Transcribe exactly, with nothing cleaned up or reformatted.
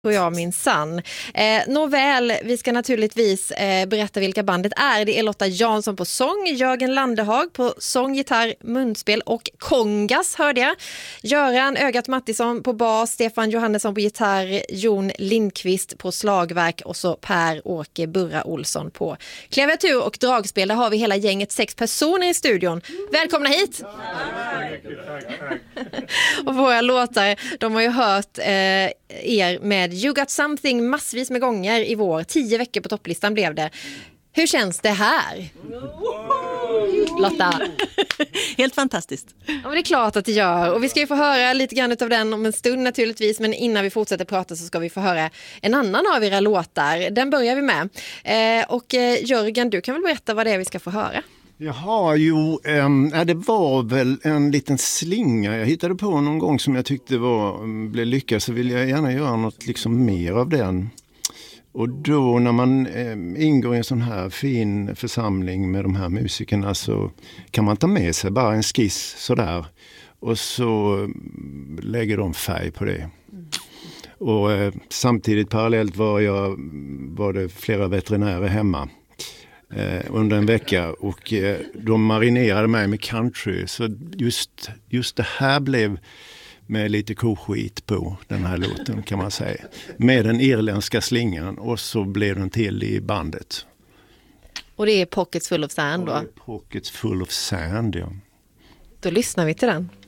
Och jag minsann. Eh, nåväl, vi ska naturligtvis eh, berätta vilka bandet är. Det är Lotta Jansson på sång, Jörgen Landehag på sång, gitarr, munspel och kongas hörde jag. Göran Ögat Mattisson på bas, Stefan Johannesson på gitarr, Jon Lindqvist på slagverk och så Per-Åke Burra Olsson på klaviatur och dragspel. Där har vi hela gänget, sex personer i studion. Välkomna hit! Och våra låtar, de har ju hört eh, er med You Got Something massvis med gånger i vår. Tio veckor på topplistan blev det. Hur känns det här? Lotta? Helt fantastiskt. Ja, men det är klart att det gör. Och vi ska ju få höra lite grann av den om en stund naturligtvis. Men innan vi fortsätter prata så ska vi få höra en annan av era låtar. Den börjar vi med. Eh, och eh, Jörgen, du kan väl berätta vad det är vi ska få höra? Jaha, jo, ähm, det var väl en liten slinga jag hittade på någon gång som jag tyckte var, blev lyckad, så vill jag gärna göra något liksom mer av den. Och då när man äh, ingår i en sån här fin församling med de här musikerna så kan man ta med sig bara en skiss sådär och så lägger de färg på det. Och äh, samtidigt parallellt var, jag, var det flera veterinärer hemma under en vecka och eh, de marinerade mig med country, så just, just det här blev med lite koskit på den här låten kan man säga, med den irländska slingan, och så blev den till i bandet. Och det är Pockets Full of Sand då? Pockets Full of Sand, ja. Då lyssnar vi till den.